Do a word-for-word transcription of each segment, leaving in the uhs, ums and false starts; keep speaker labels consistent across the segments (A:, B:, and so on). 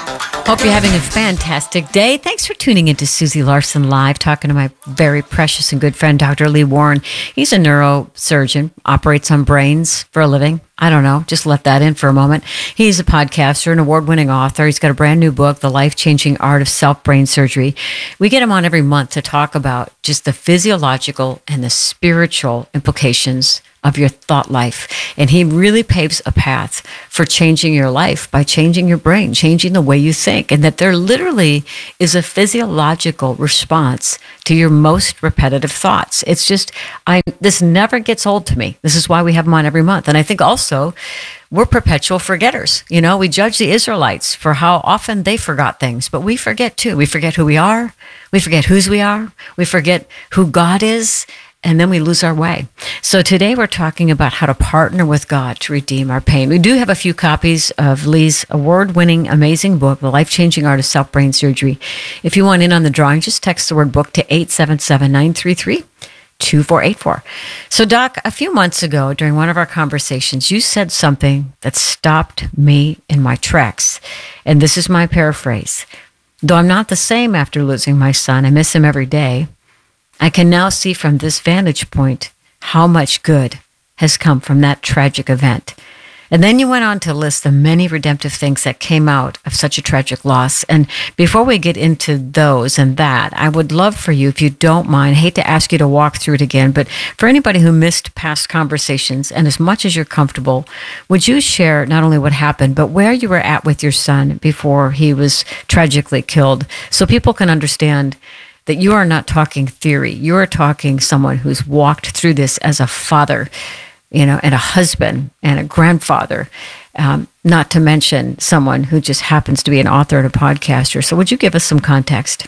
A: Hope you're having a fantastic day. Thanks for tuning into Susie Larson Live, talking to my very precious and good friend, Doctor Lee Warren. He's a neurosurgeon, operates on brains for a living. I don't know, just let that in for a moment. He's a podcaster, an award-winning author. He's got a brand new book, The Life-Changing Art of Self-Brain Surgery. We get him on every month to talk about just the physiological and the spiritual implications of your thought life. And he really paves a path for changing your life by changing your brain, changing the way you think, and that there literally is a physiological response to your most repetitive thoughts. It's just, I this never gets old to me. This is why we have him on every month. And I think also we're perpetual forgetters. You know, we judge the Israelites for how often they forgot things, but we forget too. We forget who we are. We forget whose we are. We forget who God is. And then we lose our way. So today we're talking about how to partner with God to redeem our pain. We do have a few copies of Lee's award-winning, amazing book, The Life-Changing Art of Self-Brain Surgery. If you want in on the drawing, just text the word book to eight seven seven, nine three three, two four eight four. So Doc, a few months ago during one of our conversations, you said something that stopped me in my tracks. And this is my paraphrase. Though I'm not the same after losing my son, I miss him every day, I can now see from this vantage point how much good has come from that tragic event. And then you went on to list the many redemptive things that came out of such a tragic loss. And before we get into those and that, I would love for you, if you don't mind, I hate to ask you to walk through it again, but for anybody who missed past conversations, and as much as you're comfortable, would you share not only what happened, but where you were at with your son before he was tragically killed, so people can understand that you are not talking theory. You are talking someone who's walked through this as a father, you know, and a husband and a grandfather, um, not to mention someone who just happens to be an author and a podcaster. So would you give us some context?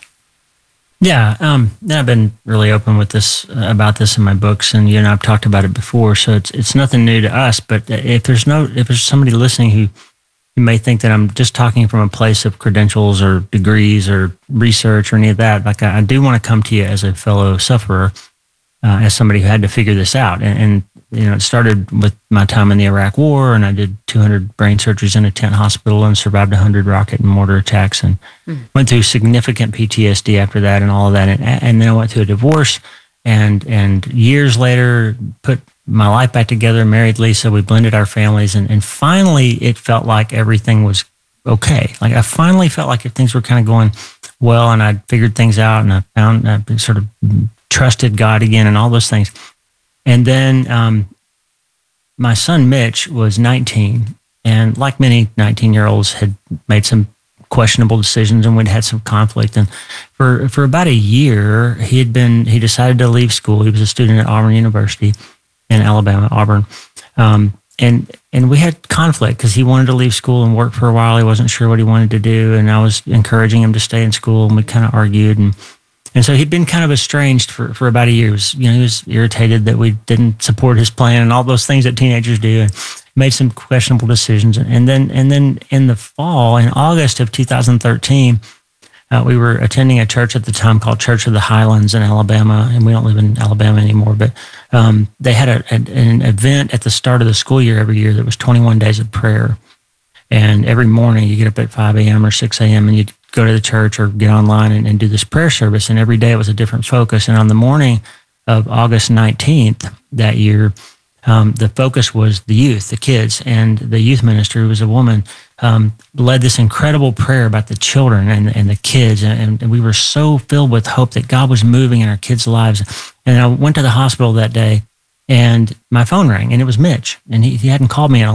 B: Yeah, um, I've been really open with this uh, about this in my books, and you know, I've talked about it before, so it's it's nothing new to us. But if there's no, if there's somebody listening who you may think that I'm just talking from a place of credentials or degrees or research or any of that. Like I, I do want to come to you as a fellow sufferer, uh, as somebody who had to figure this out. And, and, you know, it started with my time in the Iraq War, and I did two hundred brain surgeries in a tent hospital and survived one hundred rocket and mortar attacks, and mm. went through significant P T S D after that and all of that. And, and then I went through a divorce, and, and years later put my life back together, married Lisa, we blended our families, and, and finally it felt like everything was okay. Like I finally felt like things were kind of going well, and I'd figured things out, and I found, I sort of trusted God again and all those things. And then um, my son Mitch was nineteen, and like many nineteen-year-olds had made some questionable decisions, and we'd had some conflict. And for, for about a year, he had been, he decided to leave school. He was a student at Auburn University in Alabama, Auburn. Um, and and we had conflict because he wanted to leave school and work for a while. He wasn't sure what he wanted to do, and I was encouraging him to stay in school, and we kind of argued. And and so he'd been kind of estranged for, for about a year. He was, you know, he was irritated that we didn't support his plan and all those things that teenagers do, and made some questionable decisions. And then and then in the fall, in August of two thousand thirteen, Uh, we were attending a church at the time called Church of the Highlands in Alabama, and we don't live in Alabama anymore, but um, they had a, a, an event at the start of the school year every year that was twenty-one days of prayer. And every morning you get up at five a.m. or six a.m. and you'd go to the church or get online and, and do this prayer service, and every day it was a different focus. And on the morning of August nineteenth that year, um, the focus was the youth, the kids, and the youth minister, who was a woman, Um, led this incredible prayer about the children and, and the kids. And, and we were so filled with hope that God was moving in our kids' lives. And I went to the hospital that day, and my phone rang, and it was Mitch. And he, he hadn't called me in a